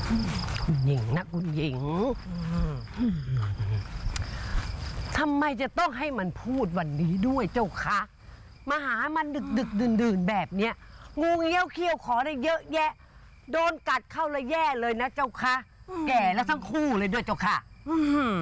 คุณหญิงนะคุณหญิงทำไมจะต้องให้มันพูดวันนี้ด้วยเจ้าคะมาหามันดึกดื่นแบบเนี้ยงูเงี้ยวเขี้ยวขอได้เยอะแยะโดนกัดเข้าเลยแย่เลยนะเจ้าคะแก่แล้วทั้งคู่เลยด้วยเจ้าค่ะ